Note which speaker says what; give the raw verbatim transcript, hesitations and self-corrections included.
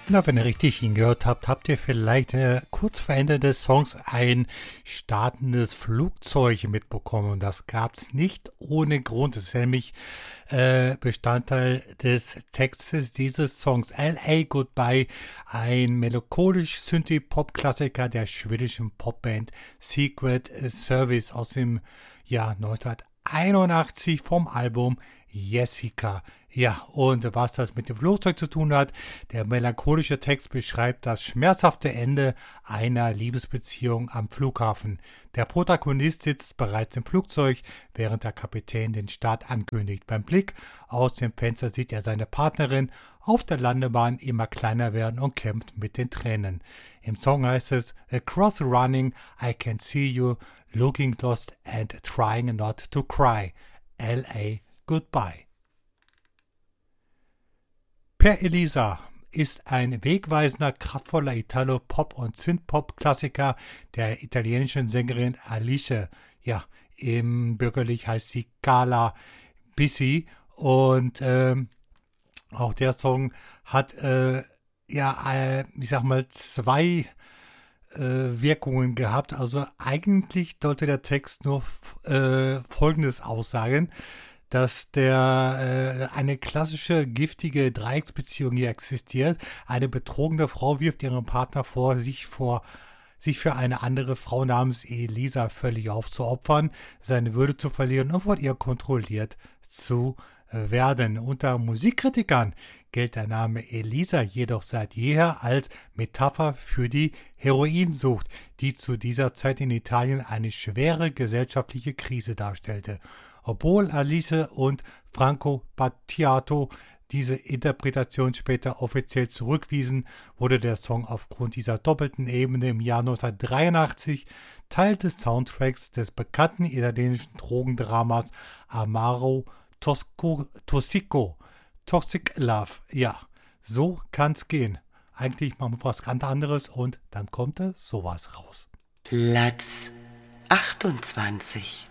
Speaker 1: Na, wenn ihr richtig hingehört habt, habt ihr vielleicht äh, kurz vor Ende des Songs ein startendes Flugzeug mitbekommen. Und das gab es nicht ohne Grund. Das ist nämlich äh, Bestandteil des Textes dieses Songs. L A Goodbye, ein melancholisch Synthie-Pop-Klassiker der schwedischen Popband Secret Service aus dem Jahr neunzehnhunderteinundachtzig vom Album Jessica. Ja, und was das mit dem Flugzeug zu tun hat, der melancholische Text beschreibt das schmerzhafte Ende einer Liebesbeziehung am Flughafen. Der Protagonist sitzt bereits im Flugzeug, während der Kapitän den Start ankündigt. Beim Blick aus dem Fenster sieht er seine Partnerin auf der Landebahn immer kleiner werden und kämpft mit den Tränen. Im Song heißt es: Across running, I can see you, looking lost and trying not to cry. L A Goodbye. Per Elisa ist ein wegweisender, kraftvoller Italo-Pop- und Synth-Pop-Klassiker der italienischen Sängerin Alice. Ja, im Bürgerlich heißt sie Carla Bissi. Und ähm, auch der Song hat, äh, ja, äh, ich sag mal, zwei äh, Wirkungen gehabt. Also eigentlich sollte der Text nur äh, Folgendes aussagen: dass der äh, eine klassische giftige Dreiecksbeziehung hier existiert. Eine betrogene Frau wirft ihrem Partner vor, sich vor sich für eine andere Frau namens Elisa völlig aufzuopfern, seine Würde zu verlieren und von ihr kontrolliert zu werden. Unter Musikkritikern gilt der Name Elisa jedoch seit jeher als Metapher für die Heroinsucht, die zu dieser Zeit in Italien eine schwere gesellschaftliche Krise darstellte. Obwohl Alice und Franco Battiato diese Interpretation später offiziell zurückwiesen, wurde der Song aufgrund dieser doppelten Ebene im Jahr neunzehnhundertdreiundachtzig Teil des Soundtracks des bekannten italienischen Drogendramas Amaro Tosco, Tossico, Toxic Love. Ja, so kann's gehen. Eigentlich machen wir was ganz anderes und dann kommt da sowas raus.
Speaker 2: Platz achtundzwanzig.